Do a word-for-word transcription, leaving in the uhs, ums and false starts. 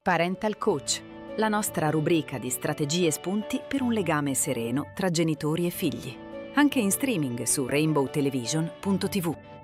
Parental Coach, la nostra rubrica di strategie e spunti per un legame sereno tra genitori e figli. Anche in streaming su rainbow television punto tivù.